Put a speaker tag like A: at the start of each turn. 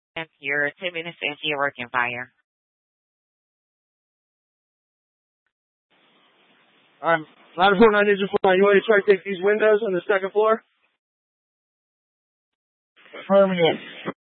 A: You're 10 minutes into your working fire.
B: Ladder 49 Ninja 49, you want to try to take these windows on the second floor?
C: Affirmative.